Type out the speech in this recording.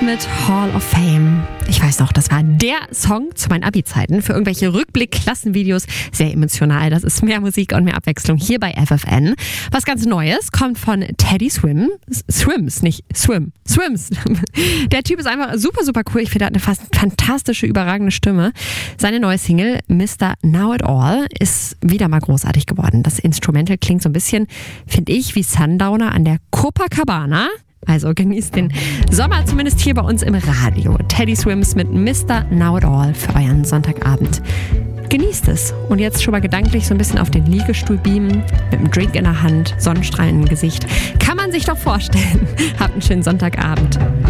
mit Hall of Fame. Ich weiß noch, das war der Song zu meinen Abi-Zeiten für irgendwelche Rückblick-Klassenvideos. Sehr emotional. Das ist mehr Musik und mehr Abwechslung hier bei FFN. Was ganz Neues kommt von Teddy Swims. Der Typ ist einfach super, super cool. Ich finde, er hat eine fast fantastische, überragende Stimme. Seine neue Single Mr. Know It All ist wieder mal großartig geworden. Das Instrumental klingt so ein bisschen, finde ich, wie Sundowner an der Copacabana. Also genießt den Sommer zumindest hier bei uns im Radio. Teddy Swims mit Mr. Know It All für euren Sonntagabend. Genießt es. Und jetzt schon mal gedanklich so ein bisschen auf den Liegestuhl beamen, mit einem Drink in der Hand, Sonnenstrahlen im Gesicht. Kann man sich doch vorstellen. Habt einen schönen Sonntagabend.